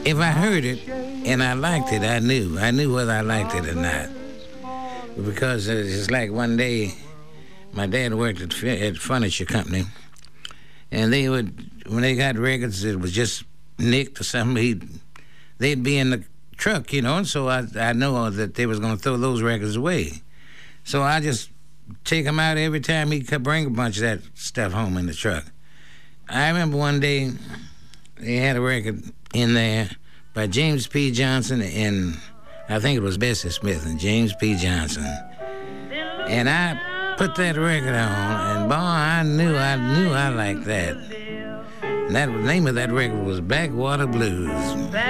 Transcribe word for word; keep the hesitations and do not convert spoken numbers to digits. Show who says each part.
Speaker 1: if I heard it and I liked it, I knew. I knew whether I liked it or not. Because it's like one day, my dad worked at at furniture company, and they would, when they got records that was just nicked or something, he'd, they'd be in the truck, you know, and so I, I know that they was going to throw those records away. So I just take them out every time he could bring a bunch of that stuff home in the truck. I remember one day they had a record in there by James P. Johnson and I think it was Bessie Smith and James P. Johnson. And I put that record on, and boy, I knew, I knew I liked that. And that, the name of that record was Backwater Blues.